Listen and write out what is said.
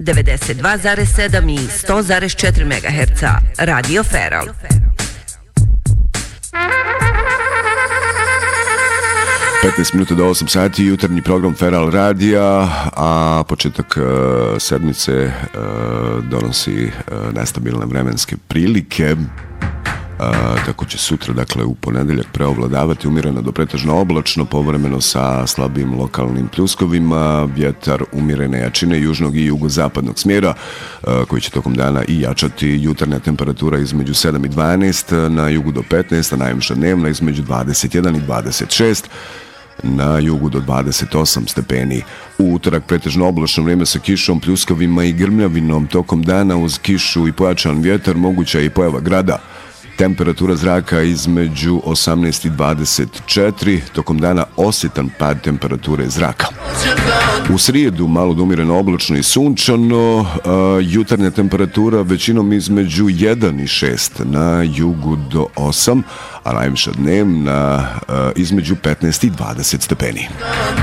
92,7 i 100,4 MHz. Radio Feral. Minuta do 8 sati, jutarnji program Feral radija, a početak sedmice donosi nestabilne vremenske prilike. Tako će sutra, dakle u ponedeljak, preovladavati umjereno do pretežno oblačno, povremeno sa slabim lokalnim pljuskovima, vjetar umjerene jačine južnog i jugozapadnog smjera, koji će tokom dana i jačati. Jutarnja temperatura između 7 i 12, na jugu do 15, a najviša dnevna između 21 i 26, na jugu do 28 stepeni. U utorak pretežno oblačno vrijeme sa kišom, pljuskovima i grmljavinom. Tokom dana uz kišu i pojačan vjetar moguća je i pojava grada. Temperatura zraka između 18 i 24, tokom dana osjetan pad temperature zraka. U srijedu malo umjereno oblačno i sunčano, jutarnja temperatura većinom između 1 i 6, na jugu do 8, a najviša dnevna između 15 i 20 stepeni.